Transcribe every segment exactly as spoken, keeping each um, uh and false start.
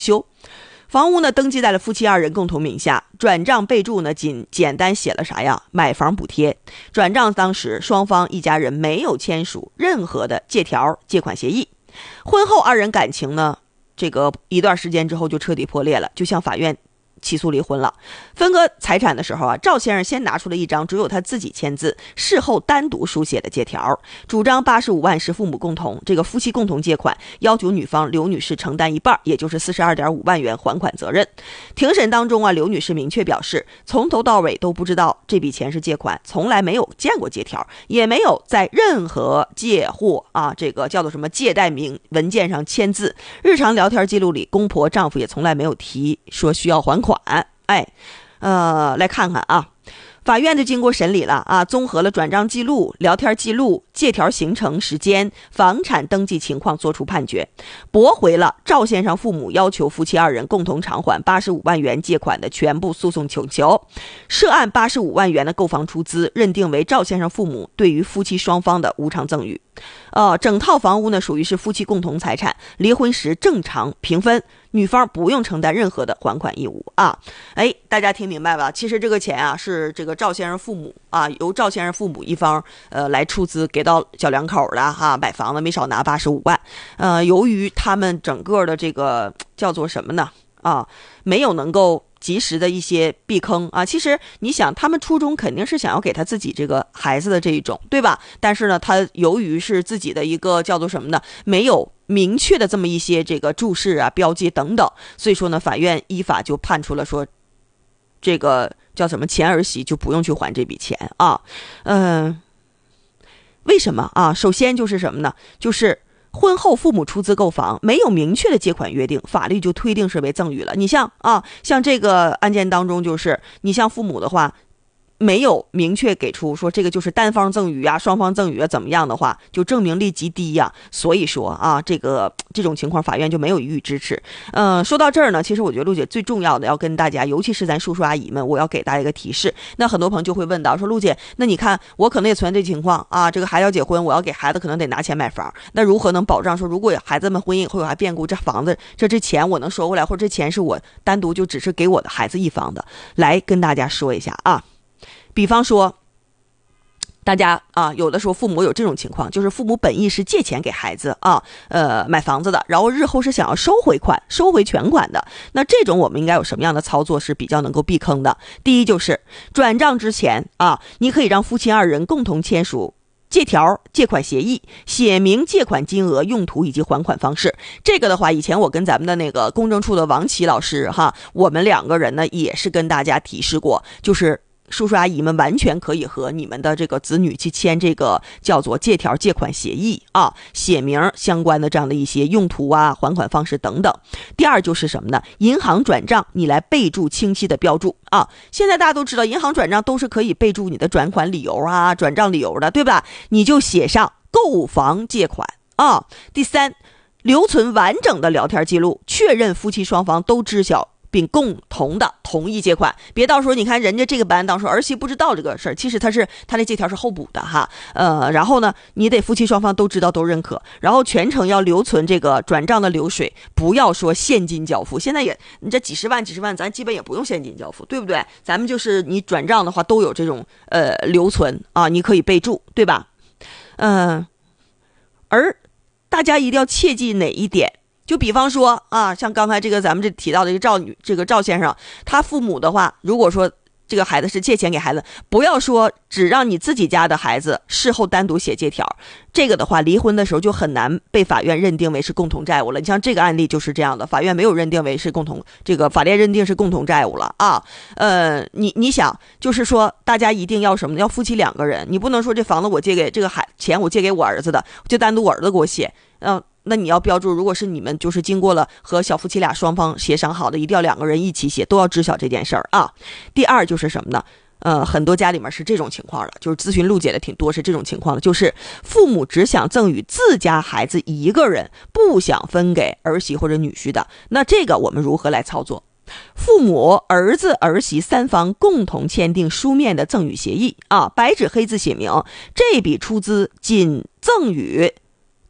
修。房屋呢登记在了夫妻二人共同名下，转账备注呢仅简单写了啥呀？买房补贴。转账当时双方一家人没有签署任何的借条、借款协议。婚后二人感情呢，这个一段时间之后就彻底破裂了，就向法院起诉离婚了。分割财产的时候啊，赵先生先拿出了一张只有他自己签字，事后单独书写的借条，主张八十五万是父母共同，这个夫妻共同借款，要求女方刘女士承担一半，也就是四十二点五万元还款责任。庭审当中啊，刘女士明确表示，从头到尾都不知道这笔钱是借款，从来没有见过借条，也没有在任何借货啊，这个叫做什么借贷名文件上签字。日常聊天记录里，公婆丈夫也从来没有提说需要还款。哎，呃，来看看啊，法院就经过审理了啊，综合了转账记录、聊天记录、借条形成时间、房产登记情况，作出判决，驳回了赵先生父母要求夫妻二人共同偿还八十五万元借款的全部诉讼请求。涉案八十五万元的购房出资，认定为赵先生父母对于夫妻双方的无偿赠与。呃，整套房屋呢属于是夫妻共同财产，离婚时正常平分，女方不用承担任何的还款义务啊。哎，大家听明白吧？其实这个钱啊是这个赵先生父母啊，由赵先生父母一方呃来出资给到小两口的哈，买房子没少拿八十五万。呃，由于他们整个的这个叫做什么呢？啊，没有能够及时的一些避坑啊，其实你想，他们初衷肯定是想要给他自己这个孩子的这一种，对吧？但是呢，他由于是自己的一个叫做什么呢，没有明确的这么一些这个注释啊、标记等等，所以说呢，法院依法就判出了说，这个叫什么前儿媳就不用去还这笔钱啊，嗯、呃，为什么啊？首先就是什么呢？就是婚后父母出资购房，没有明确的借款约定，法律就推定是为赠与了。你像啊，像这个案件当中，就是你像父母的话，没有明确给出说这个就是单方赠与啊、双方赠与啊怎么样的话，就证明力极低呀、啊。所以说啊，这个这种情况，法院就没有予以支持。嗯、呃，说到这儿呢，其实我觉得陆姐最重要的要跟大家，尤其是咱叔叔阿姨们，我要给大家一个提示。那很多朋友就会问到说，陆姐，那你看我可能也存在这情况啊，这个孩子要结婚，我要给孩子可能得拿钱买房，那如何能保障说，如果孩子们婚姻会有啥变故，这房子这这钱我能收回来，或者这钱是我单独就只是给我的孩子一方的？来跟大家说一下啊。比方说，大家啊，有的时候父母有这种情况，就是父母本意是借钱给孩子啊，呃，买房子的，然后日后是想要收回款、收回全款的。那这种我们应该有什么样的操作是比较能够避坑的？第一就是转账之前啊，你可以让夫妻二人共同签署借条、借款协议，写明借款金额、用途以及还款方式。这个的话，以前我跟咱们的那个公证处的王琦老师哈，我们两个人呢也是跟大家提示过，就是叔叔阿姨们完全可以和你们的这个子女去签这个叫做借条借款协议啊，写明相关的这样的一些用途啊、还款方式等等。第二就是什么呢？银行转账你来备注清晰的标注啊。现在大家都知道，银行转账都是可以备注你的转款理由啊、转账理由的，对吧？你就写上购房借款啊。第三，留存完整的聊天记录，确认夫妻双方都知晓并共同的同意借款，别到时候你看人家这个班当说儿媳不知道这个事儿，其实他是他那借条是后补的哈，呃，然后呢，你得夫妻双方都知道都认可，然后全程要留存这个转账的流水，不要说现金交付。现在也你这几十万几十万，咱基本也不用现金交付，对不对？咱们就是你转账的话都有这种呃留存啊，你可以备注，对吧？嗯、呃，而大家一定要切记哪一点？就比方说啊，像刚才这个咱们这提到的这个赵女，这个赵先生，他父母的话，如果说这个孩子是借钱给孩子，不要说只让你自己家的孩子事后单独写借条，这个的话，离婚的时候就很难被法院认定为是共同债务了。你像这个案例就是这样的，法院没有认定为是共同，这个法院认定是共同债务了啊。呃，你你想，就是说大家一定要什么？要夫妻两个人，你不能说这房子我借给这个孩钱我借给我儿子的，就单独我儿子给我写，嗯、呃。那你要标注，如果是你们就是经过了和小夫妻俩双方协商好的，一定要两个人一起写，都要知晓这件事儿啊。第二就是什么呢？呃，很多家里面是这种情况的，就是咨询陆姐的挺多是这种情况的，就是父母只想赠与自家孩子一个人，不想分给儿媳或者女婿的。那这个我们如何来操作？父母、儿子、儿媳三方共同签订书面的赠与协议啊，白纸黑字写明这笔出资仅赠与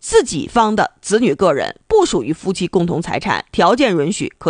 自己方的子女个人不属于夫妻共同财产，条件允许可